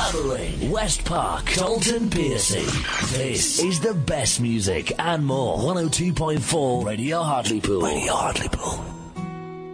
Travelling West Park, Dalton Piercy. This is the best music and more. 102.4 Radio Hartlepool. Radio Hartlepool.